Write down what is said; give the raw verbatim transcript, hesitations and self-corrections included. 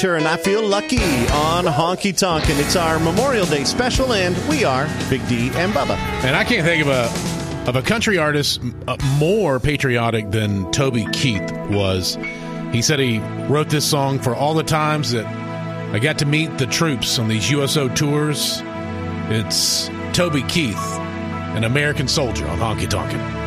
And I feel lucky on Honky Tonkin'. It's our Memorial Day special, and we are Big D and Bubba. And I can't think of a of a country artist more patriotic than Toby Keith was. He said he wrote this song for all the times that I got to meet the troops on these U S O tours. It's Toby Keith, an American soldier on Honky Tonkin'.